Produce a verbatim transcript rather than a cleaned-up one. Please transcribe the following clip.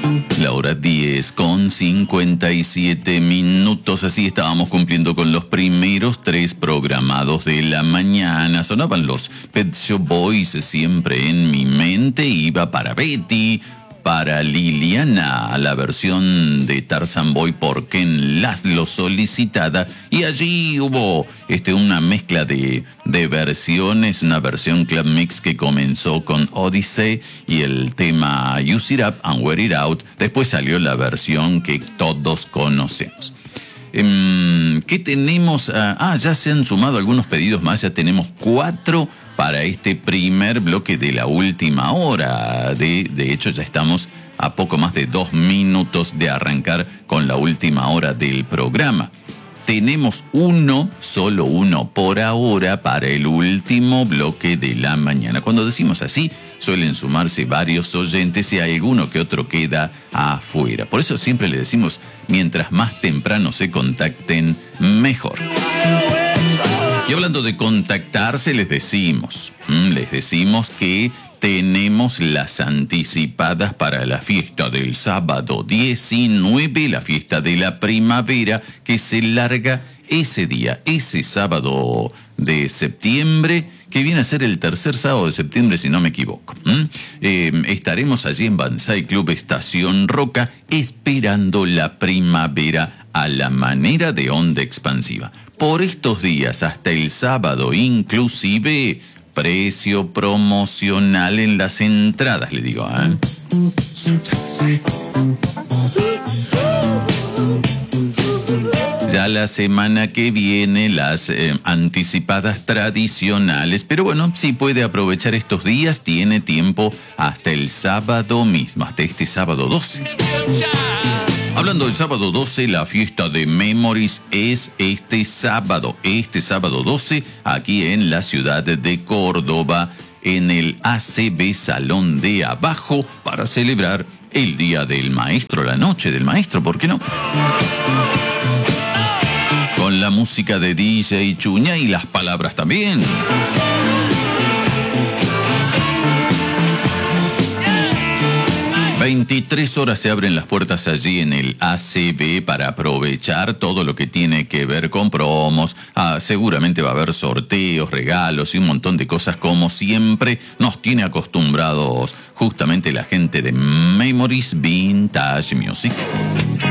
La hora diez con cincuenta y siete minutos, así estábamos cumpliendo con los primeros tres programados de la mañana. Sonaban los Pet Shop Boys, siempre en mi mente. Iba para Betty, para Liliana, la versión de Tarzan Boy por Ken Laszlo solicitada, y allí hubo este, una mezcla de, de versiones, una versión club mix que comenzó con Odyssey y el tema Use It Up and Wear It Out. Después salió la versión que todos conocemos. ¿Qué tenemos? Ah, ya se han sumado algunos pedidos más, ya tenemos cuatro para este primer bloque de la última hora. De, de hecho, ya estamos a poco más de dos minutos de arrancar con la última hora del programa. Tenemos uno, solo uno por ahora, para el último bloque de la mañana. Cuando decimos así, suelen sumarse varios oyentes y alguno que otro queda afuera. Por eso siempre le decimos, mientras más temprano se contacten, mejor. Y hablando de contactarse, les decimos, les decimos que tenemos las anticipadas para la fiesta del sábado diecinueve, la fiesta de la primavera, que se larga ese día, ese sábado de septiembre, que viene a ser el tercer sábado de septiembre, si no me equivoco. ¿Mm? Eh, estaremos allí en Banzai Club Estación Roca, esperando la primavera a la manera de Onda Expansiva. Por estos días, hasta el sábado inclusive, precio promocional en las entradas, le digo, ¿eh? Ya la semana que viene las eh, anticipadas tradicionales, pero bueno, si puede aprovechar estos días, tiene tiempo hasta el sábado mismo, hasta este sábado doce. Hablando del sábado doce, la fiesta de Memories es este sábado, este sábado doce, aquí en la ciudad de Córdoba, en el A C B Salón de Abajo, para celebrar el Día del Maestro, la Noche del Maestro, ¿por qué no? Con la música de D J Chuña y las palabras también. veintitrés horas se abren las puertas allí en el A C B para aprovechar todo lo que tiene que ver con promos. Ah, seguramente va a haber sorteos, regalos y un montón de cosas, como siempre nos tiene acostumbrados justamente la gente de Memories Vintage Music.